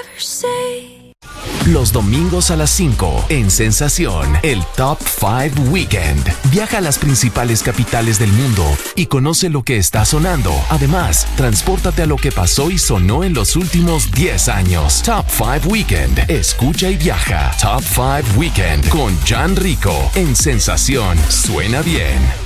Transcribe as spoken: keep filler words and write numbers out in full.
Los domingos a las cinco, en Sensación, el Top cinco Weekend. Viaja a las principales capitales del mundo y conoce lo que está sonando. Además, transpórtate a lo que pasó y sonó en los últimos diez años. Top cinco Weekend. Escucha y viaja. Top cinco Weekend con Jan Rico en Sensación. Suena bien.